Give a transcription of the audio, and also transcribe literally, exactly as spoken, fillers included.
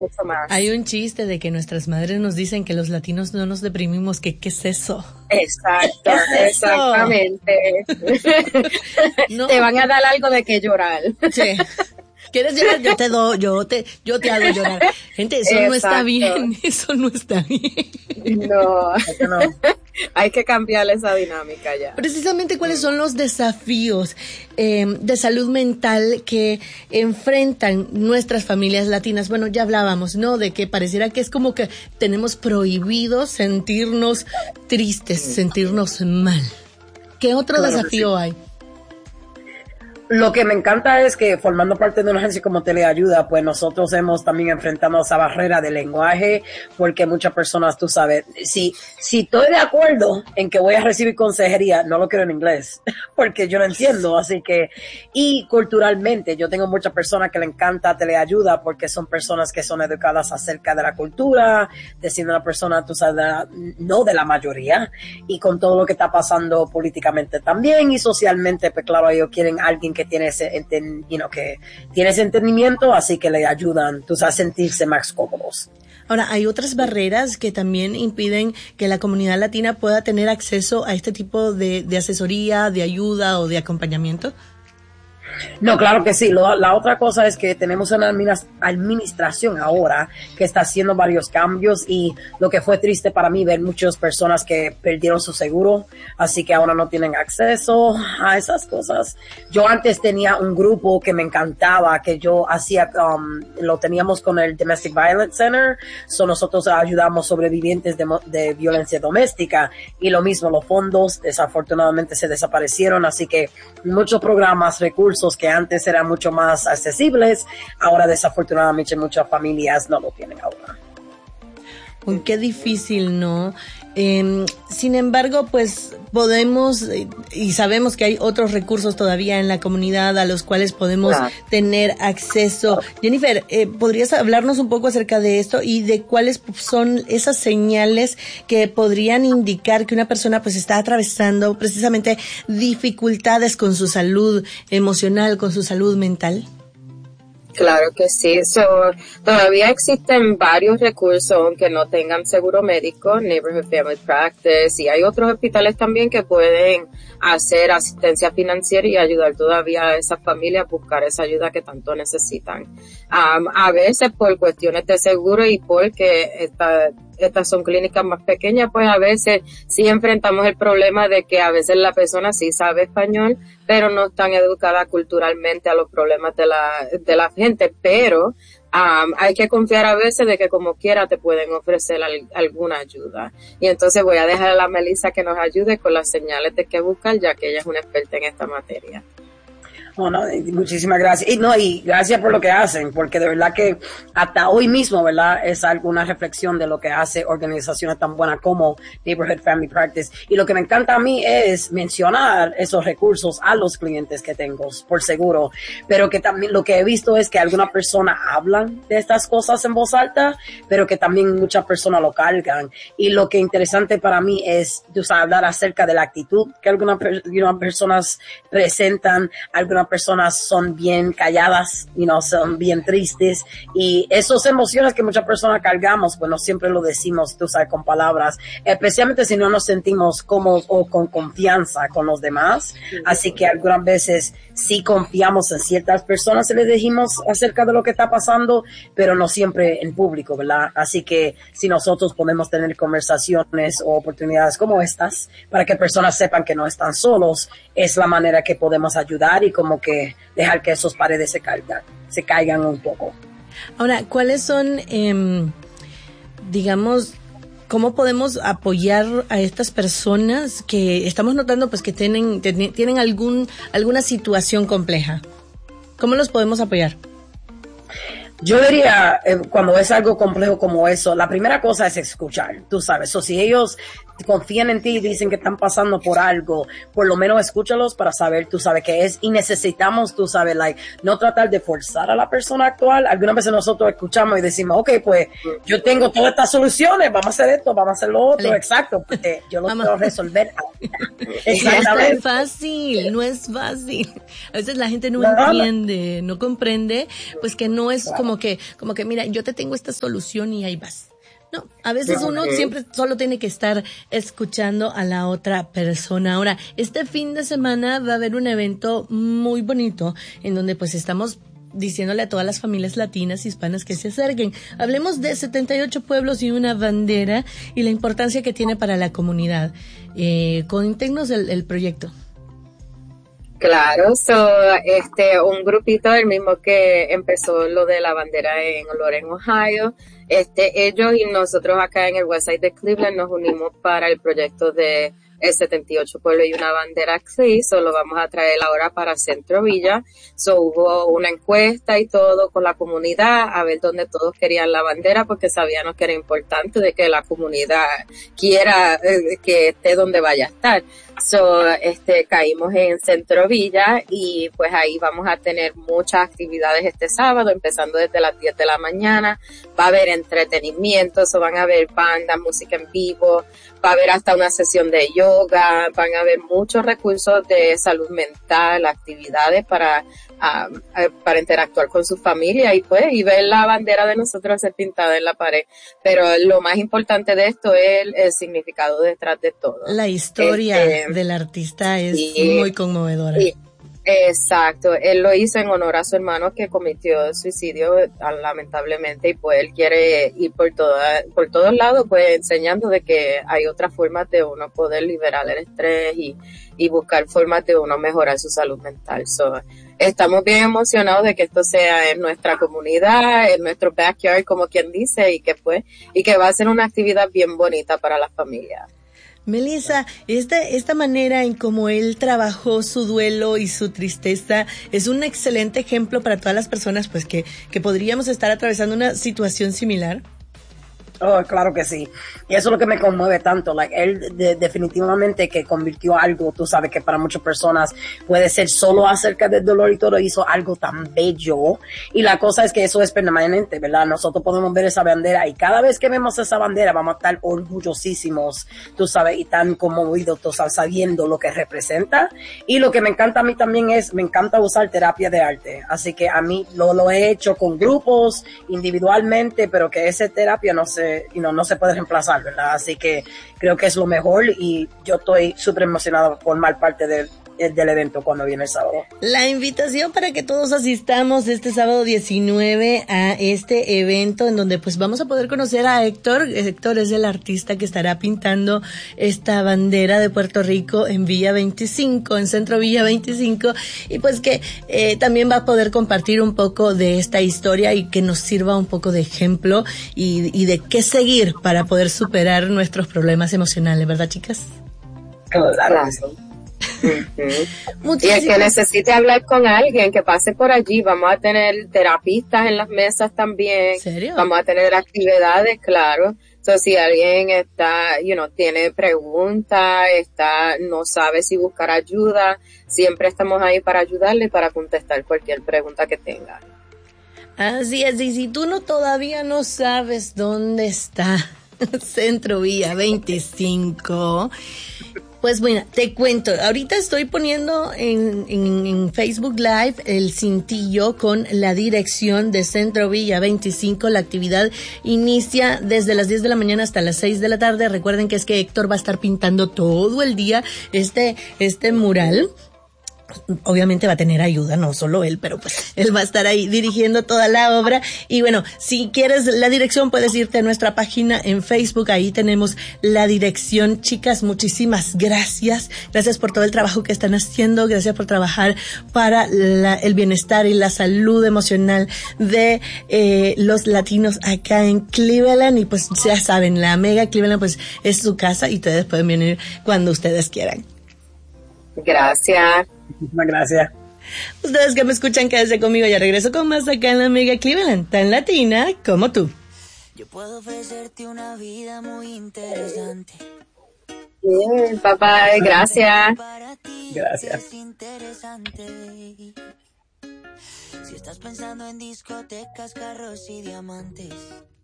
mucho más. Hay un chiste de que nuestras madres nos dicen que los latinos no nos deprimimos, que qué es eso. Exacto, ¿Qué es eso? exactamente. No. Te van a dar algo de que llorar. Sí. ¿Quieres llorar? Yo te doy, yo te, yo te hago llorar. Gente, eso Exacto. no está bien, eso no está bien. No, no. Hay que cambiar esa dinámica ya. Precisamente, ¿cuáles son los desafíos eh, de salud mental que enfrentan nuestras familias latinas? Bueno, ya hablábamos, ¿no? De que pareciera que es como que tenemos prohibido sentirnos tristes, sentirnos mal. ¿Qué otro claro desafío sí. hay? Lo que me encanta es que formando parte de una agencia como Teleayuda, pues nosotros hemos también enfrentado esa barrera del lenguaje, porque muchas personas, tú sabes, si, si estoy de acuerdo en que voy a recibir consejería, no lo quiero en inglés, porque yo no entiendo, así que, y culturalmente, yo tengo muchas personas que le encanta Teleayuda porque son personas que son educadas acerca de la cultura, de siendo una persona, tú sabes, no de la mayoría, y con todo lo que está pasando políticamente también y socialmente, pues claro, ellos quieren a alguien que que tiene ese, enten, you know, que tiene ese entendimiento, así que le ayudan tú, a sentirse más cómodos. Ahora, ¿hay otras barreras que también impiden que la comunidad latina pueda tener acceso a este tipo de, de asesoría, de ayuda o de acompañamiento? No, claro que sí. Lo, la otra cosa es que tenemos una administración ahora que está haciendo varios cambios y lo que fue triste para mí ver muchas personas que perdieron su seguro, así que ahora no tienen acceso a esas cosas. Yo antes tenía un grupo que me encantaba, que yo hacía, um, lo teníamos con el Domestic Violence Center, so nosotros ayudamos sobrevivientes de, de violencia doméstica y lo mismo, los fondos desafortunadamente se desaparecieron, así que muchos programas, recursos que antes eran mucho más accesibles, ahora desafortunadamente muchas familias no lo tienen ahora. Oh, qué difícil, ¿no? Eh, sin embargo, pues podemos eh, y sabemos que hay otros recursos todavía en la comunidad a los cuales podemos claro. tener acceso. Jennifer, eh, ¿podrías hablarnos un poco acerca de esto y de cuáles son esas señales que podrían indicar que una persona pues está atravesando precisamente dificultades con su salud emocional, con su salud mental? Claro que sí. So, todavía existen varios recursos aunque no tengan seguro médico, Neighborhood Family Practice, y hay otros hospitales también que pueden hacer asistencia financiera y ayudar todavía a esas familias a buscar esa ayuda que tanto necesitan. Um, a veces por cuestiones de seguro y porque esta, estas son clínicas más pequeñas, pues a veces sí enfrentamos el problema de que a veces la persona sí sabe español, pero no están educadas culturalmente a los problemas de la, de la gente, pero um, hay que confiar a veces de que como quiera te pueden ofrecer al, alguna ayuda. Y entonces voy a dejar a la Melissa que nos ayude con las señales de qué buscar, ya que ella es una experta en esta materia. Bueno, muchísimas gracias. Y no, y gracias por lo que hacen, porque de verdad que hasta hoy mismo, ¿verdad? Es alguna reflexión de lo que hace organizaciones tan buenas como Neighborhood Family Practice. Y lo que me encanta a mí es mencionar esos recursos a los clientes que tengo, por seguro. Pero que también lo que he visto es que algunas personas hablan de estas cosas en voz alta, pero que también muchas personas lo cargan. Y lo que es interesante para mí es, tú sabes, hablar acerca de la actitud que algunas, algunas personas presentan, algunas personas son bien calladas, you know, son bien tristes, y esas emociones que muchas personas cargamos, pues no siempre lo decimos, tú sabes, con palabras, especialmente si no nos sentimos cómodos o con confianza con los demás. Así que algunas veces sí confiamos en ciertas personas y les dijimos acerca de lo que está pasando, pero no siempre en público, ¿verdad? Así que si nosotros podemos tener conversaciones o oportunidades como estas para que personas sepan que no están solos, es la manera que podemos ayudar y como que dejar que esos paredes se caigan, se caigan un poco. Ahora, ¿cuáles son, eh, digamos, cómo podemos apoyar a estas personas que estamos notando pues que tienen, tienen algún, alguna situación compleja? ¿Cómo los podemos apoyar? Yo diría, eh, cuando es algo complejo como eso, la primera cosa es escuchar, tú sabes. O si ellos confían en ti y dicen que están pasando por algo, por lo menos escúchalos para saber, tú sabes, qué es, y necesitamos, tú sabes, like, no tratar de forzar a la persona actual. Algunas veces nosotros escuchamos y decimos, ok, pues, yo tengo todas estas soluciones, vamos a hacer esto, vamos a hacer lo otro, vale. Exacto, porque yo lo quiero resolver. Exactamente. No es fácil, no es fácil. A veces la gente no, no entiende, no comprende, pues que no es claro. como que, como que, mira, yo te tengo esta solución y ahí vas. No, a veces uno siempre solo tiene que estar escuchando a la otra persona. Ahora, este fin de semana va a haber un evento muy bonito en donde pues estamos diciéndole a todas las familias latinas, hispanas que se acerquen. Hablemos de setenta y ocho pueblos y una bandera y la importancia que tiene para la comunidad. Eh, cuéntenos el, el proyecto. Claro, so, este, un grupito, el mismo que empezó lo de la bandera en Loren, Ohio, este, ellos y nosotros acá en el Westside de Cleveland nos unimos para el proyecto de el setenta y ocho pueblos y una bandera C L I, so lo vamos a traer ahora para Centro Villa. So hubo una encuesta y todo con la comunidad a ver dónde todos querían la bandera porque sabíamos que era importante de que la comunidad quiera eh, que esté donde vaya a estar. So, este, caímos en Centro Villa y pues ahí vamos a tener muchas actividades este sábado, empezando desde las diez de la mañana. Va a haber entretenimiento, so van a haber bandas, música en vivo, va a haber hasta una sesión de yoga, van a haber muchos recursos de salud mental, actividades para, uh, para interactuar con su familia y pues, y ver la bandera de nosotros ser pintada en la pared. Pero lo más importante de esto es el, el significado detrás de todo. La historia este, del artista es y, muy conmovedora. Y, exacto, él lo hizo en honor a su hermano que cometió suicidio lamentablemente y pues él quiere ir por toda, por todos lados pues enseñando de que hay otras formas de uno poder liberar el estrés y, y buscar formas de uno mejorar su salud mental. So, estamos bien emocionados de que esto sea en nuestra comunidad, en nuestro backyard como quien dice y que pues, y que va a ser una actividad bien bonita para las familias. Melissa, esta, esta manera en cómo él trabajó su duelo y su tristeza es un excelente ejemplo para todas las personas pues que, que podríamos estar atravesando una situación similar. Oh, claro que sí. Y eso es lo que me conmueve tanto. Like, él de, definitivamente que convirtió algo, tú sabes que para muchas personas puede ser solo acerca del dolor y todo, hizo algo tan bello. Y la cosa es que eso es permanente, ¿verdad? Nosotros podemos ver esa bandera y cada vez que vemos esa bandera vamos a estar orgullosísimos, tú sabes, y tan conmovidos, tú sabes, sabiendo lo que representa. Y lo que me encanta a mí también es, me encanta usar terapia de arte. Así que a mí lo, lo he hecho con grupos, individualmente, pero que esa terapia no se You know, no se puede reemplazar, ¿verdad? Así que creo que es lo mejor y yo estoy súper emocionado por formar parte del, del evento cuando viene el sábado. La invitación para que todos asistamos este sábado diecinueve a este evento en donde pues vamos a poder conocer a Héctor. Héctor es el artista que estará pintando esta bandera de Puerto Rico en Villa veinticinco, en Centro Villa veinticinco, y pues que eh, también va a poder compartir un poco de esta historia y que nos sirva un poco de ejemplo y, y de qué seguir para poder superar nuestros problemas emocionales, ¿verdad, chicas? Claro. Uh-huh. Y el que necesite hablar con alguien que pase por allí, vamos a tener terapistas en las mesas también. ¿En serio? Vamos a tener actividades, claro. Entonces, si alguien está, you know, tiene preguntas, está, no sabe si buscar ayuda, siempre estamos ahí para ayudarle, para contestar cualquier pregunta que tenga. Así es, y si tú no todavía no sabes dónde está Centro Villa veinticinco, pues bueno, te cuento, ahorita estoy poniendo en, en, en Facebook Live el cintillo con la dirección de Centro Villa veinticinco. La actividad inicia desde las diez de la mañana hasta las seis de la tarde. Recuerden que es que Héctor va a estar pintando todo el día este, este mural. Obviamente va a tener ayuda, no solo él, pero pues él va a estar ahí dirigiendo toda la obra. Y bueno, si quieres la dirección puedes irte a nuestra página en Facebook, ahí tenemos la dirección. Chicas, muchísimas gracias, gracias por todo el trabajo que están haciendo, gracias por trabajar para la, el bienestar y la salud emocional de eh, los latinos acá en Cleveland. Y pues ya saben, la Mega Cleveland pues es su casa y ustedes pueden venir cuando ustedes quieran. Gracias. Muchísimas gracias. Ustedes que me escuchan, quédense conmigo, ya regreso con más acá en la Mega Cleveland, tan latina como tú. Yo puedo ofrecerte una vida muy interesante, Bien, bye bye, gracias. Gracias. Si estás pensando en discotecas, carros y diamantes,